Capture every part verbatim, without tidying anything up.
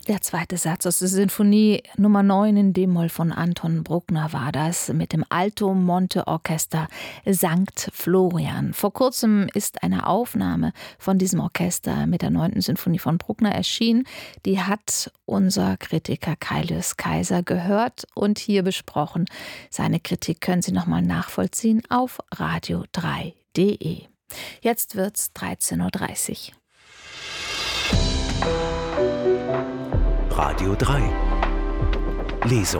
Der zweite Satz aus der Sinfonie Nummer neun in D-Moll von Anton Bruckner war das mit dem Alto Monte Orchester Sankt Florian. Vor kurzem ist eine Aufnahme von diesem Orchester mit der neunten Sinfonie von Bruckner erschienen. Die hat unser Kritiker Kaius Kaiser gehört und hier besprochen. Seine Kritik können Sie nochmal nachvollziehen auf radio drei punkt de. Jetzt wird's dreizehn Uhr dreißig. Radio drei. Lesung.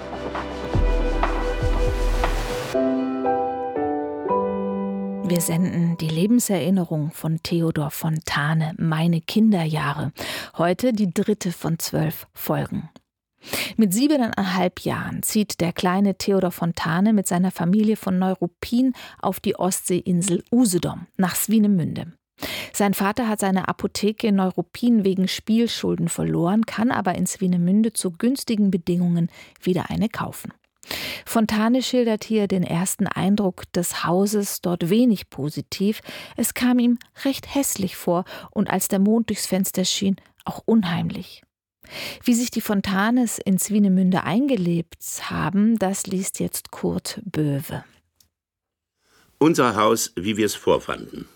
Wir senden die Lebenserinnerung von Theodor Fontane, Meine Kinderjahre. Heute die dritte von zwölf Folgen. Mit siebeneinhalb Jahren zieht der kleine Theodor Fontane mit seiner Familie von Neuruppin auf die Ostseeinsel Usedom nach Swinemünde. Sein Vater hat seine Apotheke in Neuruppin wegen Spielschulden verloren, kann aber in Swinemünde zu günstigen Bedingungen wieder eine kaufen. Fontane schildert hier den ersten Eindruck des Hauses dort wenig positiv. Es kam ihm recht hässlich vor und als der Mond durchs Fenster schien, auch unheimlich. Wie sich die Fontanes in Swinemünde eingelebt haben, das liest jetzt Kurt Böwe. Unser Haus, wie wir es vorfanden.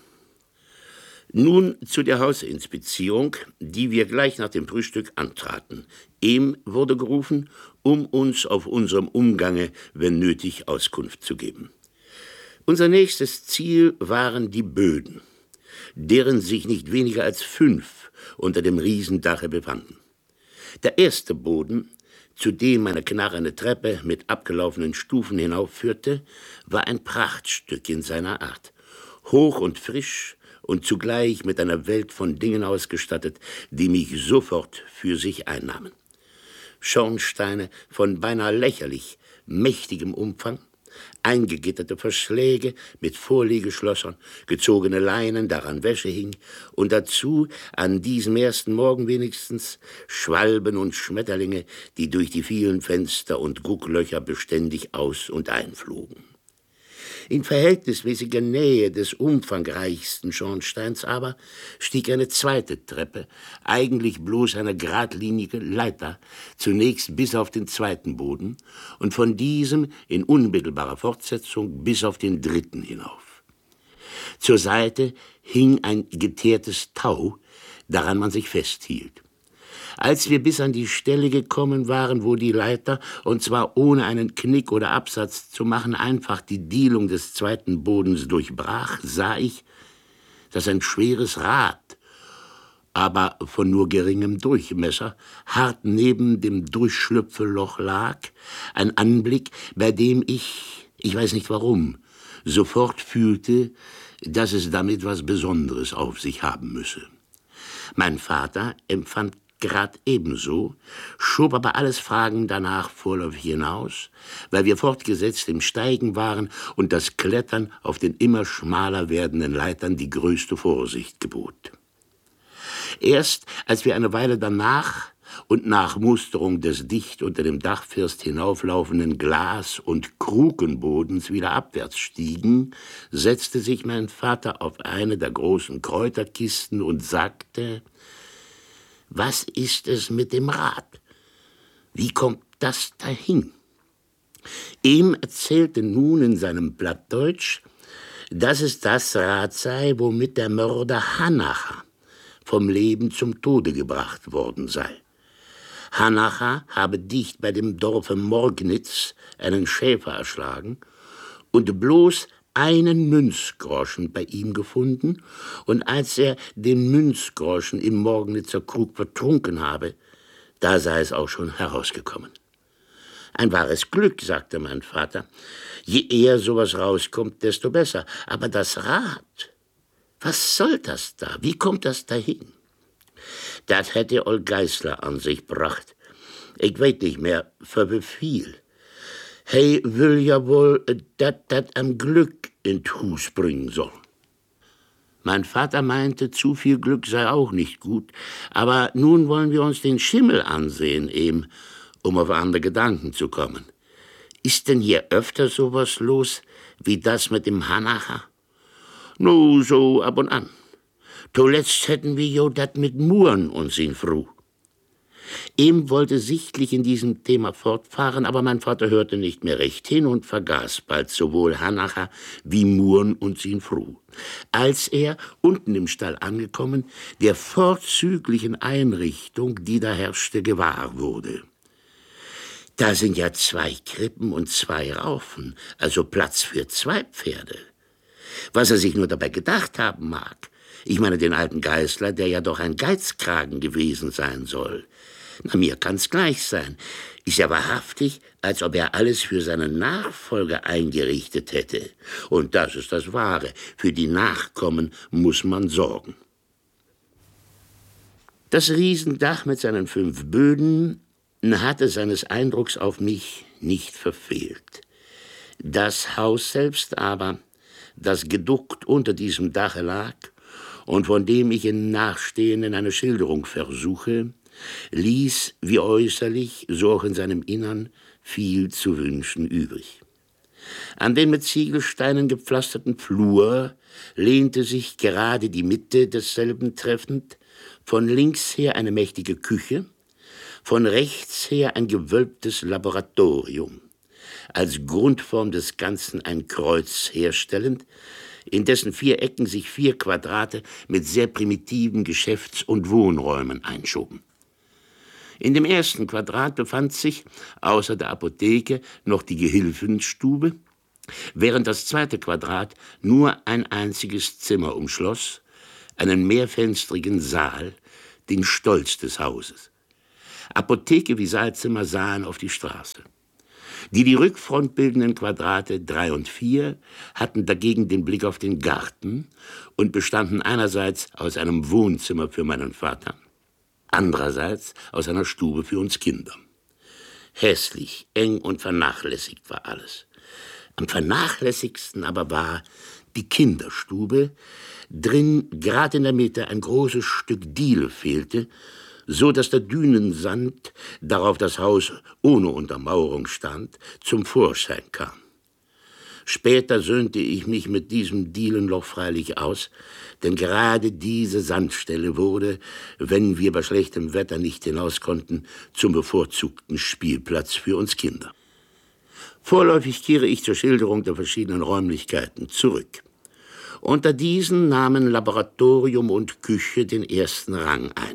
Nun zu der Hausinspizierung, die wir gleich nach dem Frühstück antraten. Ehm wurde gerufen, um uns auf unserem Umgange, wenn nötig, Auskunft zu geben. Unser nächstes Ziel waren die Böden, deren sich nicht weniger als fünf unter dem Riesendache befanden. Der erste Boden, zu dem eine knarrende Treppe mit abgelaufenen Stufen hinaufführte, war ein Prachtstück in seiner Art, hoch und frisch, und zugleich mit einer Welt von Dingen ausgestattet, die mich sofort für sich einnahmen. Schornsteine von beinahe lächerlich mächtigem Umfang, eingegitterte Verschläge mit Vorlegeschlossern, gezogene Leinen, daran Wäsche hing, und dazu, an diesem ersten Morgen wenigstens, Schwalben und Schmetterlinge, die durch die vielen Fenster und Gucklöcher beständig aus- und einflogen. In verhältnismäßiger Nähe des umfangreichsten Schornsteins aber stieg eine zweite Treppe, eigentlich bloß eine geradlinige Leiter, zunächst bis auf den zweiten Boden und von diesem in unmittelbarer Fortsetzung bis auf den dritten hinauf. Zur Seite hing ein geteertes Tau, daran man sich festhielt. Als wir bis an die Stelle gekommen waren, wo die Leiter, und zwar ohne einen Knick oder Absatz zu machen, einfach die Dielung des zweiten Bodens durchbrach, sah ich, dass ein schweres Rad, aber von nur geringem Durchmesser, hart neben dem Durchschlüpfelloch lag, ein Anblick, bei dem ich, ich weiß nicht warum, sofort fühlte, dass es damit was Besonderes auf sich haben müsse. Mein Vater empfand Grad ebenso, schob aber alles Fragen danach vorläufig hinaus, weil wir fortgesetzt im Steigen waren und das Klettern auf den immer schmaler werdenden Leitern die größte Vorsicht gebot. Erst als wir eine Weile danach und nach Musterung des dicht unter dem Dachfirst hinauflaufenden Glas- und Krukenbodens wieder abwärts stiegen, setzte sich mein Vater auf eine der großen Kräuterkisten und sagte: Was ist es mit dem Rad? Wie kommt das dahin? Ihm erzählte nun in seinem Plattdeutsch, dass es das Rad sei, womit der Mörder Hanacher vom Leben zum Tode gebracht worden sei. Hanacher habe dicht bei dem Dorfe Morgnitz einen Schäfer erschlagen und bloß einen Münzgroschen bei ihm gefunden, und als er den Münzgroschen im Morgnitzer Krug vertrunken habe, da sei es auch schon herausgekommen. Ein wahres Glück, sagte mein Vater. Je eher sowas rauskommt, desto besser. Aber das Rad, was soll das da? Wie kommt das dahin? Das hätte Ol Geißler an sich gebracht. Ich weiß nicht mehr, für wie viel. Hey will ja wohl, dat dat am Glück in Hus bringen soll. Mein Vater meinte, zu viel Glück sei auch nicht gut, aber nun wollen wir uns den Schimmel ansehen, eben, um auf andere Gedanken zu kommen. Ist denn hier öfter sowas los, wie das mit dem Hanacher? Nu, so ab und an. Zuletzt hätten wir jo dat mit Muren uns in Fru. Em wollte sichtlich in diesem Thema fortfahren, aber mein Vater hörte nicht mehr recht hin und vergaß bald sowohl Hanacha wie Murn und sin Fru. Als er, unten im Stall angekommen, der vorzüglichen Einrichtung, die da herrschte, gewahr wurde. Da sind ja zwei Krippen und zwei Raufen, also Platz für zwei Pferde. Was er sich nur dabei gedacht haben mag. Ich meine den alten Geißler, der ja doch ein Geizkragen gewesen sein soll. Na, mir kann's gleich sein. Ist ja wahrhaftig, als ob er alles für seinen Nachfolger eingerichtet hätte. Und das ist das Wahre. Für die Nachkommen muss man sorgen. Das Riesendach mit seinen fünf Böden hatte seines Eindrucks auf mich nicht verfehlt. Das Haus selbst aber, das geduckt unter diesem Dache lag und von dem ich im Nachstehenden eine Schilderung versuche, ließ wie äußerlich, so auch in seinem Innern, viel zu wünschen übrig. An den mit Ziegelsteinen gepflasterten Flur lehnte sich gerade die Mitte desselben treffend, von links her eine mächtige Küche, von rechts her ein gewölbtes Laboratorium, als Grundform des Ganzen ein Kreuz herstellend, in dessen vier Ecken sich vier Quadrate mit sehr primitiven Geschäfts- und Wohnräumen einschoben. In dem ersten Quadrat befand sich, außer der Apotheke, noch die Gehilfenstube, während das zweite Quadrat nur ein einziges Zimmer umschloss, einen mehrfenstrigen Saal, den Stolz des Hauses. Apotheke wie Saalzimmer sahen auf die Straße. Die die Rückfront bildenden Quadrate drei und vier hatten dagegen den Blick auf den Garten und bestanden einerseits aus einem Wohnzimmer für meinen Vater, andererseits aus einer Stube für uns Kinder. Hässlich, eng und vernachlässigt war alles. Am vernachlässigsten aber war die Kinderstube, drin gerade in der Mitte ein großes Stück Diele fehlte, so dass der Dünensand, darauf das Haus ohne Untermauerung stand, zum Vorschein kam. Später söhnte ich mich mit diesem Dielenloch freilich aus, denn gerade diese Sandstelle wurde, wenn wir bei schlechtem Wetter nicht hinaus konnten, zum bevorzugten Spielplatz für uns Kinder. Vorläufig kehre ich zur Schilderung der verschiedenen Räumlichkeiten zurück. Unter diesen nahmen Laboratorium und Küche den ersten Rang ein.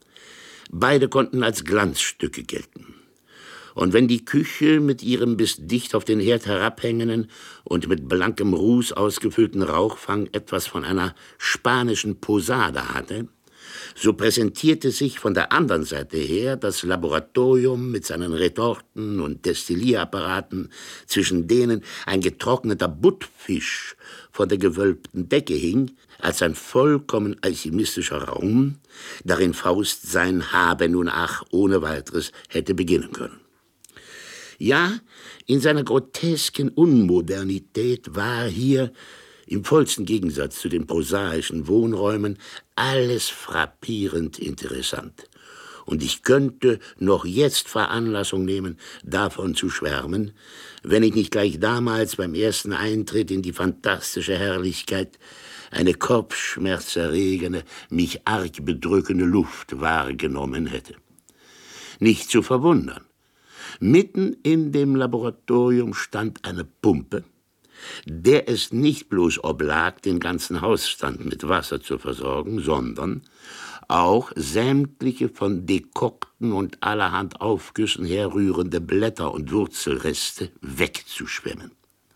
Beide konnten als Glanzstücke gelten. Und wenn die Küche mit ihrem bis dicht auf den Herd herabhängenden und mit blankem Ruß ausgefüllten Rauchfang etwas von einer spanischen Posada hatte, so präsentierte sich von der anderen Seite her das Laboratorium mit seinen Retorten und Destillierappparaten, zwischen denen ein getrockneter Buttfisch von der gewölbten Decke hing, als ein vollkommen alchemistischer Raum, darin Faust sein Habe nun ach ohne weiteres hätte beginnen können. Ja, in seiner grotesken Unmodernität war hier, im vollsten Gegensatz zu den prosaischen Wohnräumen, alles frappierend interessant. Und ich könnte noch jetzt Veranlassung nehmen, davon zu schwärmen, wenn ich nicht gleich damals beim ersten Eintritt in die fantastische Herrlichkeit eine kopfschmerzerregende, mich arg bedrückende Luft wahrgenommen hätte. Nicht zu verwundern. Mitten in dem Laboratorium stand eine Pumpe, der es nicht bloß oblag, den ganzen Hausstand mit Wasser zu versorgen, sondern auch sämtliche von Dekokten und allerhand Aufgüssen herrührende Blätter und Wurzelreste wegzuschwemmen.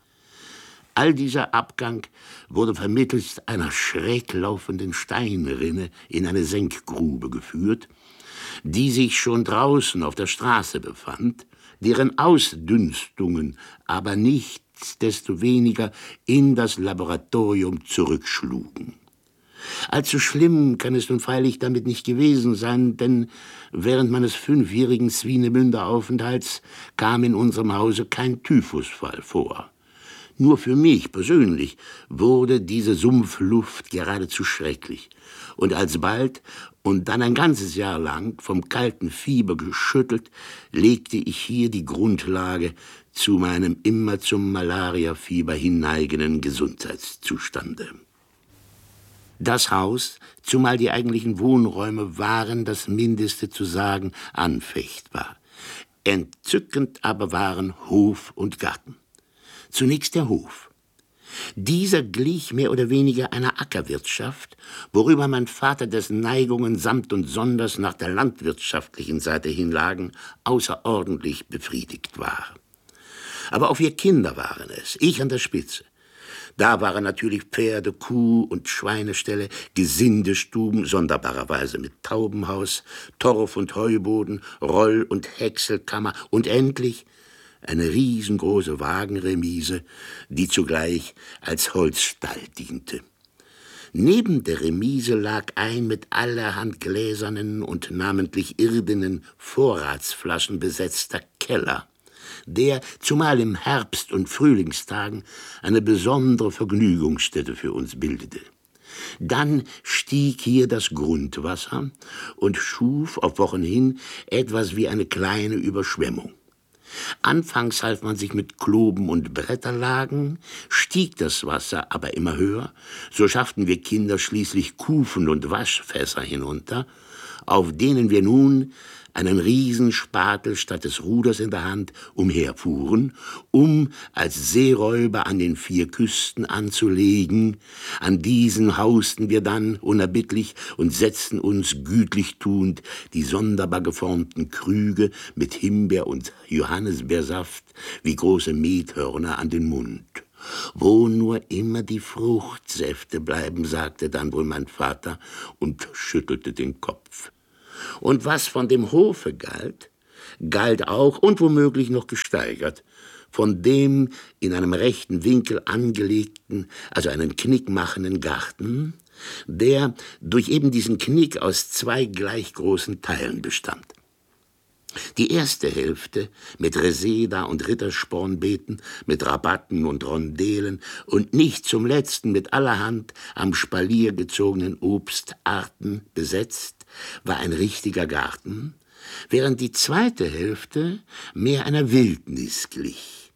All dieser Abgang wurde vermittels einer schräg laufenden Steinrinne in eine Senkgrube geführt, die sich schon draußen auf der Straße befand, deren Ausdünstungen aber nichtsdestoweniger in das Laboratorium zurückschlugen. Allzu schlimm kann es nun freilich damit nicht gewesen sein, denn während meines fünfjährigen Swinemünder Aufenthalts kam in unserem Hause kein Typhusfall vor. Nur für mich persönlich wurde diese Sumpfluft geradezu schrecklich. Und alsbald und dann ein ganzes Jahr lang vom kalten Fieber geschüttelt, legte ich hier die Grundlage zu meinem immer zum Malariafieber hinneigenden Gesundheitszustande. Das Haus, zumal die eigentlichen Wohnräume waren, das Mindeste zu sagen, anfechtbar. Entzückend aber waren Hof und Garten. Zunächst der Hof. Dieser glich mehr oder weniger einer Ackerwirtschaft, worüber mein Vater, dessen Neigungen samt und sonders nach der landwirtschaftlichen Seite hin lagen, außerordentlich befriedigt war. Aber auch wir Kinder waren es, ich an der Spitze. Da waren natürlich Pferde-, Kuh- und Schweineställe, Gesindestuben, sonderbarerweise mit Taubenhaus, Torf- und Heuboden, Roll- und Häckselkammer und endlich eine riesengroße Wagenremise, die zugleich als Holzstall diente. Neben der Remise lag ein mit allerhand gläsernen und namentlich irdenen Vorratsflaschen besetzter Keller, der, zumal im Herbst- und Frühlingstagen, eine besondere Vergnügungsstätte für uns bildete. Dann stieg hier das Grundwasser und schuf auf Wochen hin etwas wie eine kleine Überschwemmung. Anfangs half man sich mit Kloben und Bretterlagen, stieg das Wasser aber immer höher, so schafften wir Kinder schließlich Kufen und Waschfässer hinunter, auf denen wir nun einen Riesenspatel statt des Ruders in der Hand umherfuhren, um als Seeräuber an den vier Küsten anzulegen. An diesen hausten wir dann unerbittlich und setzten uns gütlich tuend die sonderbar geformten Krüge mit Himbeer- und Johannisbeersaft wie große Methörner an den Mund. »Wo nur immer die Fruchtsäfte bleiben«, sagte dann wohl mein Vater und schüttelte den Kopf. Und was von dem Hofe galt, galt auch und womöglich noch gesteigert von dem in einem rechten Winkel angelegten, also einen Knick machenden Garten, der durch eben diesen Knick aus zwei gleich großen Teilen bestand. Die erste Hälfte mit Reseda und Ritterspornbeeten, mit Rabatten und Rondelen und nicht zum letzten mit allerhand am Spalier gezogenen Obstarten besetzt, war ein richtiger Garten, während die zweite Hälfte mehr einer Wildnis glich.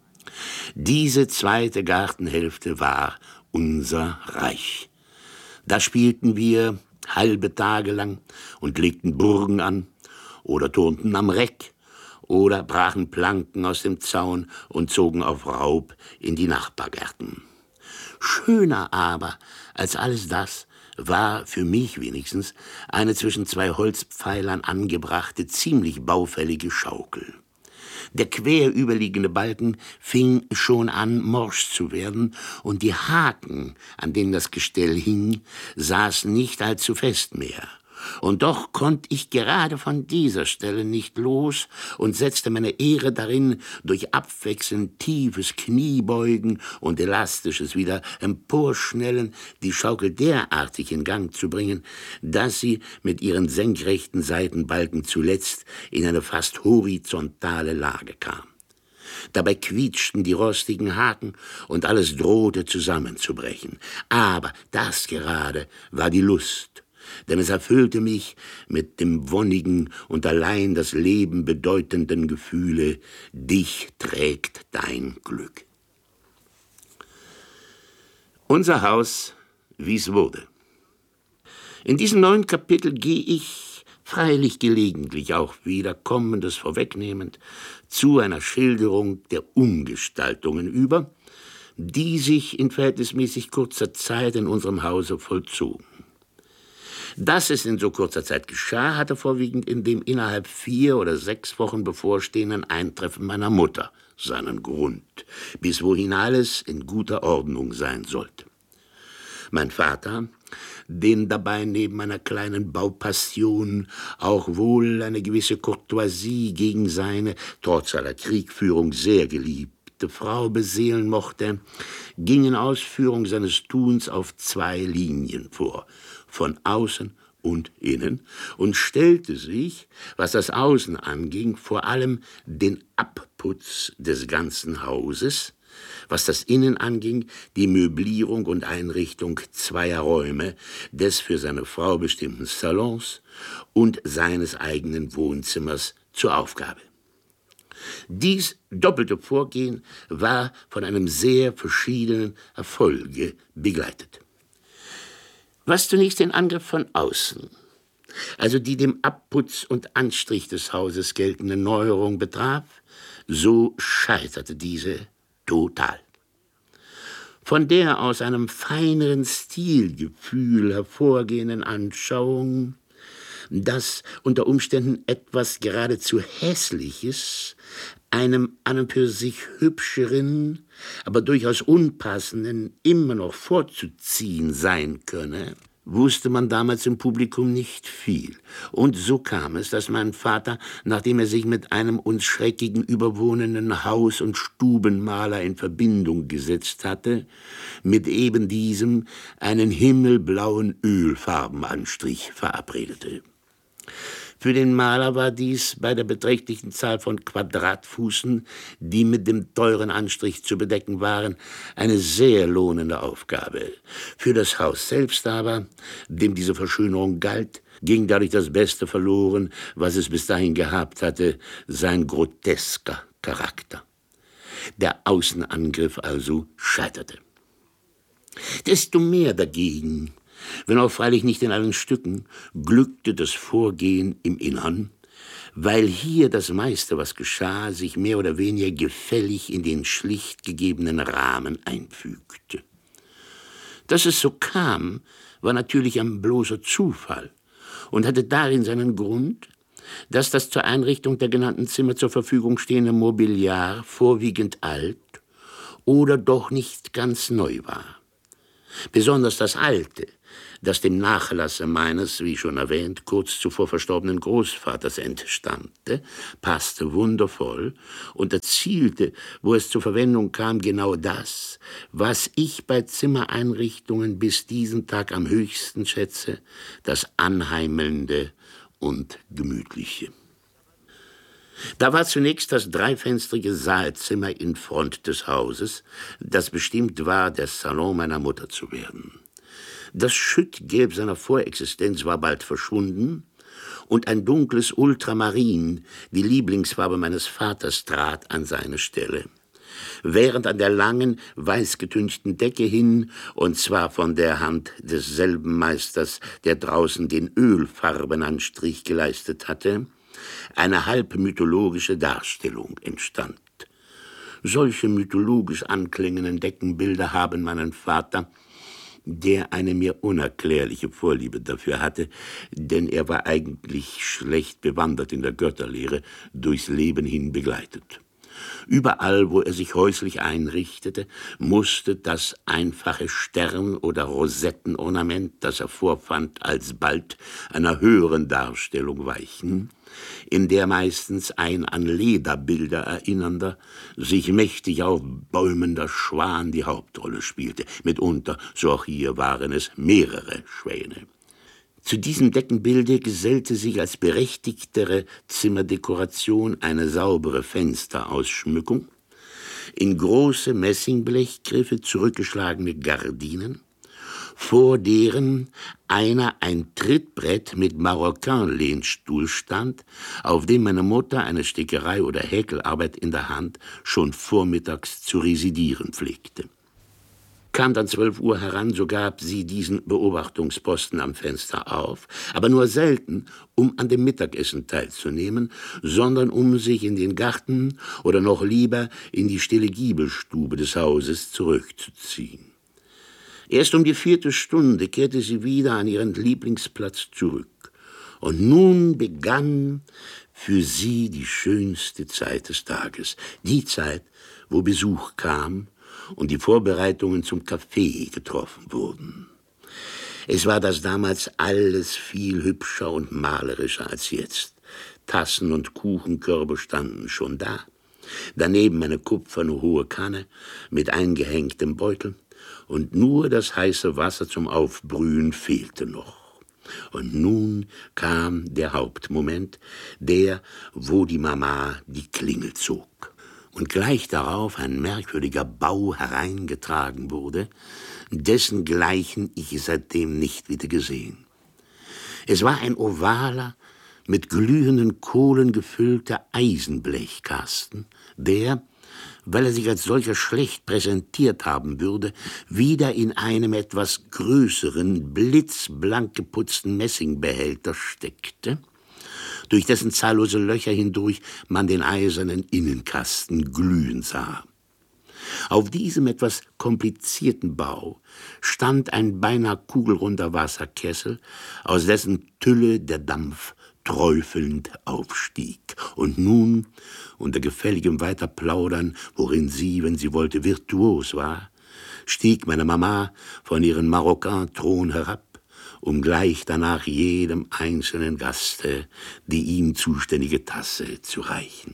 Diese zweite Gartenhälfte war unser Reich. Da spielten wir halbe Tage lang und legten Burgen an oder turnten am Reck oder brachen Planken aus dem Zaun und zogen auf Raub in die Nachbargärten. Schöner aber als alles das war für mich wenigstens eine zwischen zwei Holzpfeilern angebrachte, ziemlich baufällige Schaukel. Der quer überliegende Balken fing schon an, morsch zu werden, und die Haken, an denen das Gestell hing, saßen nicht allzu fest mehr. Und doch konnte ich gerade von dieser Stelle nicht los und setzte meine Ehre darin, durch abwechselnd tiefes Kniebeugen und elastisches wieder Emporschnellen die Schaukel derartig in Gang zu bringen, dass sie mit ihren senkrechten Seitenbalken zuletzt in eine fast horizontale Lage kam. Dabei quietschten die rostigen Haken und alles drohte zusammenzubrechen. Aber das gerade war die Lust. Denn es erfüllte mich mit dem wonnigen und allein das Leben bedeutenden Gefühle, dich trägt dein Glück. Unser Haus, wie es wurde. In diesem neuen Kapitel gehe ich, freilich gelegentlich auch wieder Kommendes vorwegnehmend, zu einer Schilderung der Umgestaltungen über, die sich in verhältnismäßig kurzer Zeit in unserem Hause vollzogen. Dass es in so kurzer Zeit geschah, hatte vorwiegend in dem innerhalb vier oder sechs Wochen bevorstehenden Eintreffen meiner Mutter seinen Grund, bis wohin alles in guter Ordnung sein sollte. Mein Vater, den dabei neben einer kleinen Baupassion auch wohl eine gewisse Courtoisie gegen seine, trotz aller Kriegführung sehr geliebte Frau beseelen mochte, ging in Ausführung seines Tuns auf zwei Linien vor, von außen und innen, und stellte sich, was das Außen anging, vor allem den Abputz des ganzen Hauses, was das Innen anging, die Möblierung und Einrichtung zweier Räume, des für seine Frau bestimmten Salons und seines eigenen Wohnzimmers zur Aufgabe. Dies doppelte Vorgehen war von einem sehr verschiedenen Erfolge begleitet. Was zunächst den Angriff von außen, also die dem Abputz und Anstrich des Hauses geltende Neuerung betraf, so scheiterte diese total. Von der aus einem feineren Stilgefühl hervorgehenden Anschauung, dass unter Umständen etwas geradezu Hässliches einem an und für sich hübscheren, aber durchaus unpassenden immer noch vorzuziehen sein könne, wusste man damals im Publikum nicht viel. Und so kam es, dass mein Vater, nachdem er sich mit einem uns schreckigen überwohnenden Haus- und Stubenmaler in Verbindung gesetzt hatte, mit eben diesem einen himmelblauen Ölfarbenanstrich verabredete. Für den Maler war dies bei der beträchtlichen Zahl von Quadratfußen, die mit dem teuren Anstrich zu bedecken waren, eine sehr lohnende Aufgabe. Für das Haus selbst aber, dem diese Verschönerung galt, ging dadurch das Beste verloren, was es bis dahin gehabt hatte, sein grotesker Charakter. Der Außenangriff also scheiterte. Desto mehr dagegen, wenn auch freilich nicht in allen Stücken, glückte das Vorgehen im Innern, weil hier das meiste, was geschah, sich mehr oder weniger gefällig in den schlicht gegebenen Rahmen einfügte. Dass es so kam, war natürlich ein bloßer Zufall und hatte darin seinen Grund, dass das zur Einrichtung der genannten Zimmer zur Verfügung stehende Mobiliar vorwiegend alt oder doch nicht ganz neu war. Besonders das Alte, das dem Nachlasse meines, wie schon erwähnt, kurz zuvor verstorbenen Großvaters entstammte, passte wundervoll und erzielte, wo es zur Verwendung kam, genau das, was ich bei Zimmereinrichtungen bis diesen Tag am höchsten schätze, das Anheimelnde und Gemütliche. Da war zunächst das dreifensterige Saalzimmer in Front des Hauses, das bestimmt war, der Salon meiner Mutter zu werden. Das Schüttgelb seiner Vorexistenz war bald verschwunden und ein dunkles Ultramarin, die Lieblingsfarbe meines Vaters, trat an seine Stelle. Während an der langen, weißgetünchten Decke hin, und zwar von der Hand desselben Meisters, der draußen den Ölfarbenanstrich geleistet hatte, eine halb mythologische Darstellung entstand. Solche mythologisch anklingenden Deckenbilder haben meinen Vater, der eine mir unerklärliche Vorliebe dafür hatte, denn er war eigentlich schlecht bewandert in der Götterlehre, durchs Leben hin begleitet. Überall, wo er sich häuslich einrichtete, musste das einfache Stern- oder Rosettenornament, das er vorfand, alsbald einer höheren Darstellung weichen, in der meistens ein an Lederbilder erinnernder, sich mächtig aufbäumender Schwan die Hauptrolle spielte. Mitunter, so auch hier, waren es mehrere Schwäne. Zu diesem Deckenbilde gesellte sich als berechtigtere Zimmerdekoration eine saubere Fensterausschmückung, in große Messingblechgriffe zurückgeschlagene Gardinen, vor deren einer ein Trittbrett mit Maroquin-Lehnstuhl stand, auf dem meine Mutter eine Stickerei oder Häkelarbeit in der Hand schon vormittags zu residieren pflegte. Kam dann zwölf Uhr heran, so gab sie diesen Beobachtungsposten am Fenster auf, aber nur selten, um an dem Mittagessen teilzunehmen, sondern um sich in den Garten oder noch lieber in die stille Giebelstube des Hauses zurückzuziehen. Erst um die vierte Stunde kehrte sie wieder an ihren Lieblingsplatz zurück. Und nun begann für sie die schönste Zeit des Tages, die Zeit, wo Besuch kam und die Vorbereitungen zum Kaffee getroffen wurden. Es war das damals alles viel hübscher und malerischer als jetzt. Tassen und Kuchenkörbe standen schon da, daneben eine kupferne hohe Kanne mit eingehängtem Beutel, und nur das heiße Wasser zum Aufbrühen fehlte noch. Und nun kam der Hauptmoment, der, wo die Mama die Klingel zog. Und gleich darauf ein merkwürdiger Bau hereingetragen wurde, dessengleichen ich seitdem nicht wieder gesehen. Es war ein ovaler, mit glühenden Kohlen gefüllter Eisenblechkasten, der, weil er sich als solcher schlecht präsentiert haben würde, wieder in einem etwas größeren, blitzblank geputzten Messingbehälter steckte, durch dessen zahllose Löcher hindurch man den eisernen Innenkasten glühen sah. Auf diesem etwas komplizierten Bau stand ein beinahe kugelrunder Wasserkessel, aus dessen Tülle der Dampf träufelnd aufstieg. Und nun, unter gefälligem Weiterplaudern, worin sie, wenn sie wollte, virtuos war, stieg meine Mama von ihrem Marokkan-Thron herab, um gleich danach jedem einzelnen Gaste die ihm zuständige Tasse zu reichen.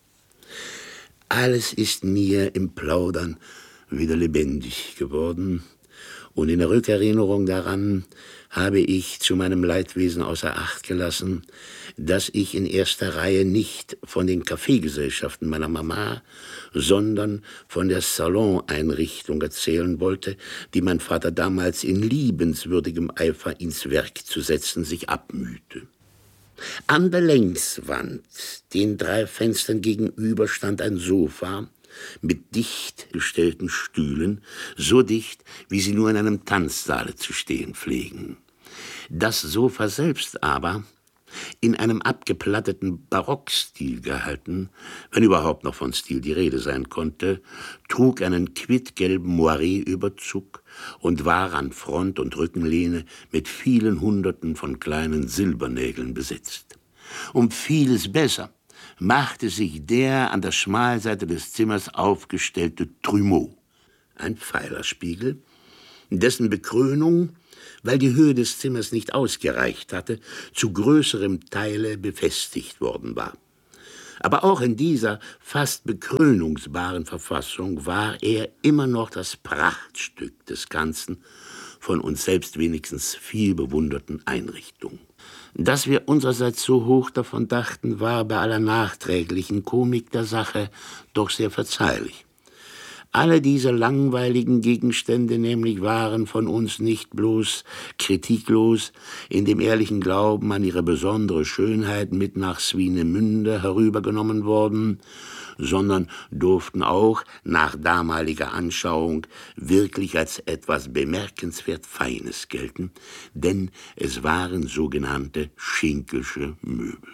Alles ist mir im Plaudern wieder lebendig geworden, und in der Rückerinnerung daran habe ich zu meinem Leidwesen außer Acht gelassen, dass ich in erster Reihe nicht von den Kaffeegesellschaften meiner Mama, sondern von der Saloneinrichtung erzählen wollte, die mein Vater damals in liebenswürdigem Eifer ins Werk zu setzen sich abmühte. An der Längswand, den drei Fenstern gegenüber, stand ein Sofa mit dicht gestellten Stühlen, so dicht, wie sie nur in einem Tanzsaale zu stehen pflegen. Das Sofa selbst aber, in einem abgeplatteten Barockstil gehalten, wenn überhaupt noch von Stil die Rede sein konnte, trug einen quittgelben Moiré-Überzug und war an Front- und Rückenlehne mit vielen Hunderten von kleinen Silbernägeln besetzt. Um vieles besser machte sich der an der Schmalseite des Zimmers aufgestellte Trumeau, ein Pfeilerspiegel, dessen Bekrönung, weil die Höhe des Zimmers nicht ausgereicht hatte, zu größerem Teile befestigt worden war. Aber auch in dieser fast bekrönungsbaren Verfassung war er immer noch das Prachtstück des Ganzen, von uns selbst wenigstens viel bewunderten Einrichtung. Dass wir unsererseits so hoch davon dachten, war bei aller nachträglichen Komik der Sache doch sehr verzeihlich. Alle diese langweiligen Gegenstände nämlich waren von uns nicht bloß kritiklos in dem ehrlichen Glauben an ihre besondere Schönheit mit nach Swinemünde herübergenommen worden, sondern durften auch nach damaliger Anschauung wirklich als etwas bemerkenswert Feines gelten, denn es waren sogenannte Schinkelsche Möbel.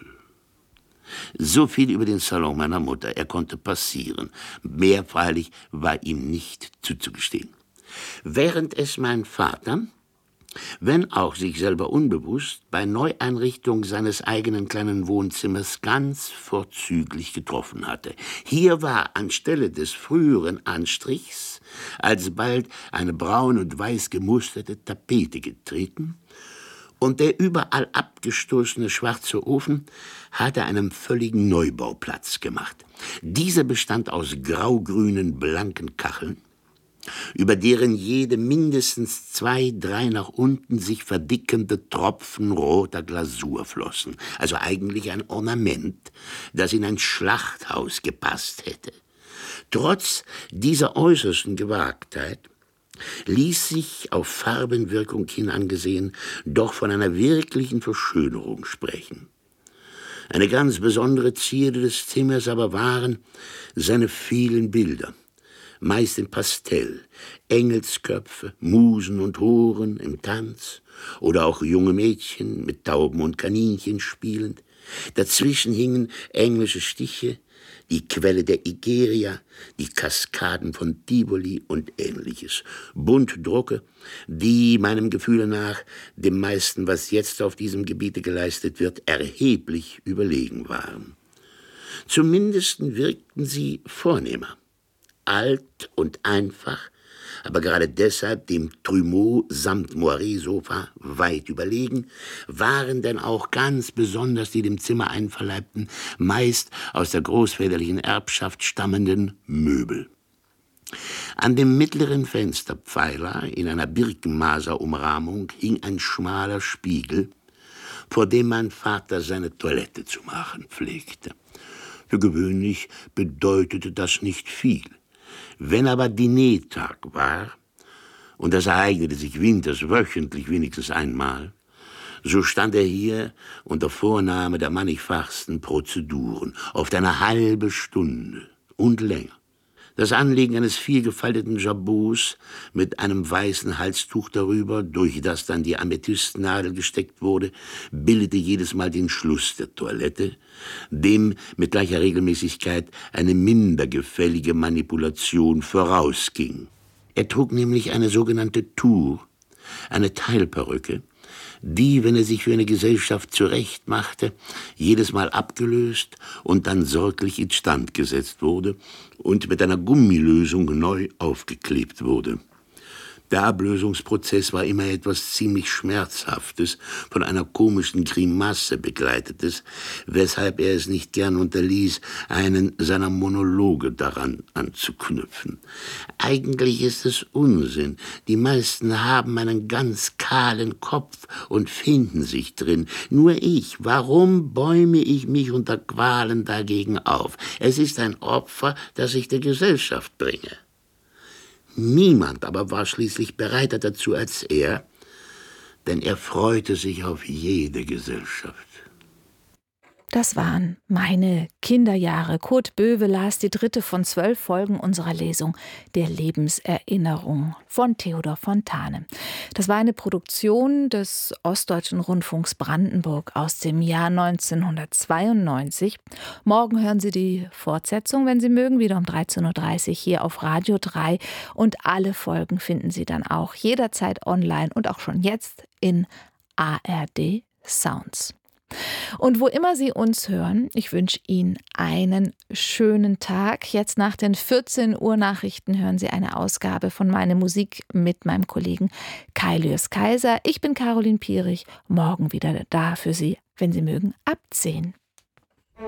So viel über den Salon meiner Mutter. Er konnte passieren. Mehr freilich war ihm nicht zuzugestehen. Während es mein Vater, wenn auch sich selber unbewusst, bei Neueinrichtung seines eigenen kleinen Wohnzimmers ganz vorzüglich getroffen hatte. Hier war anstelle des früheren Anstrichs alsbald eine braun und weiß gemusterte Tapete getreten, und der überall abgestoßene schwarze Ofen hatte einem völligen Neubau Platz gemacht. Dieser bestand aus graugrünen, blanken Kacheln, über deren jede mindestens zwei, drei nach unten sich verdickende Tropfen roter Glasur flossen. Also eigentlich ein Ornament, das in ein Schlachthaus gepasst hätte. Trotz dieser äußersten Gewagtheit ließ sich auf Farbenwirkung hin angesehen doch von einer wirklichen Verschönerung sprechen. Eine ganz besondere Zierde des Zimmers aber waren seine vielen Bilder, meist in Pastell, Engelsköpfe, Musen und Horen im Tanz oder auch junge Mädchen mit Tauben und Kaninchen spielend. Dazwischen hingen englische Stiche, die Quelle der Igeria, die Kaskaden von Tivoli und Ähnliches. Buntdrucke, die meinem Gefühle nach dem meisten, was jetzt auf diesem Gebiete geleistet wird, erheblich überlegen waren. Zumindest wirkten sie vornehmer, alt und einfach, aber gerade deshalb dem Trumeau samt Moiré-Sofa weit überlegen, waren denn auch ganz besonders die dem Zimmer einverleibten, meist aus der großväterlichen Erbschaft stammenden Möbel. An dem mittleren Fensterpfeiler in einer Birkenmaserumrahmung hing ein schmaler Spiegel, vor dem mein Vater seine Toilette zu machen pflegte. Für gewöhnlich bedeutete das nicht viel. Wenn aber Dinertag war, und das ereignete sich winters wöchentlich wenigstens einmal, so stand er hier unter Vornahme der mannigfachsten Prozeduren, oft eine halbe Stunde und länger. Das Anlegen eines vielgefalteten Jabots mit einem weißen Halstuch darüber, durch das dann die Amethystnadel gesteckt wurde, bildete jedes Mal den Schluss der Toilette, dem mit gleicher Regelmäßigkeit eine minder gefällige Manipulation vorausging. Er trug nämlich eine sogenannte Tour, eine Teilperücke, die, wenn er sich für eine Gesellschaft zurechtmachte, jedes Mal abgelöst und dann sorglich instand gesetzt wurde und mit einer Gummilösung neu aufgeklebt wurde. Der Ablösungsprozess war immer etwas ziemlich Schmerzhaftes, von einer komischen Grimasse begleitetes, weshalb er es nicht gern unterließ, einen seiner Monologe daran anzuknüpfen. Eigentlich ist es Unsinn. Die meisten haben einen ganz kahlen Kopf und finden sich drin. Nur ich, warum bäume ich mich unter Qualen dagegen auf? Es ist ein Opfer, das ich der Gesellschaft bringe. Niemand aber war schließlich bereiter dazu als er, denn er freute sich auf jede Gesellschaft. Das waren meine Kinderjahre. Kurt Böwe las die dritte von zwölf Folgen unserer Lesung der Lebenserinnerung von Theodor Fontane. Das war eine Produktion des Ostdeutschen Rundfunks Brandenburg aus dem Jahr neunzehnhundertzweiundneunzig. Morgen hören Sie die Fortsetzung, wenn Sie mögen, wieder um dreizehn Uhr dreißig hier auf Radio drei. Und alle Folgen finden Sie dann auch jederzeit online und auch schon jetzt in A R D Sounds. Und wo immer Sie uns hören, ich wünsche Ihnen einen schönen Tag. Jetzt nach den vierzehn Uhr Nachrichten hören Sie eine Ausgabe von Meine Musik mit meinem Kollegen Kai Lürs Kaiser. Ich bin Caroline Pierich, morgen wieder da für Sie, wenn Sie mögen, ab zehn.